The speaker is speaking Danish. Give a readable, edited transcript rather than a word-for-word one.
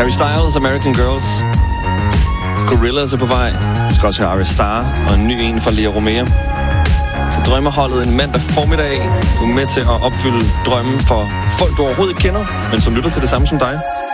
Harry Styles, American Girls. Gorillaz er på vej. Vi skal også høre Ara Star og en ny en fra Lea Romea. Drømmeholdet en mandag formiddag. Du er med til at opfylde drømmen for folk, du overhovedet ikke kender, men som lytter til det samme som dig.